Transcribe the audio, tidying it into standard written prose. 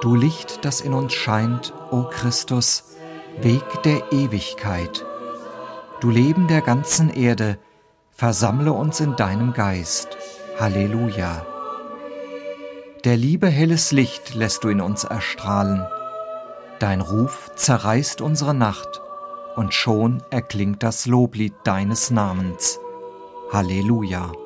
Du Licht, das in uns scheint, o Christus, Weg der Ewigkeit. Du Leben der ganzen Erde, versammle uns in deinem Geist. Halleluja. Der Liebe helles Licht lässt du in uns erstrahlen. Dein Ruf zerreißt unsere Nacht, und schon erklingt das Loblied deines Namens. Halleluja.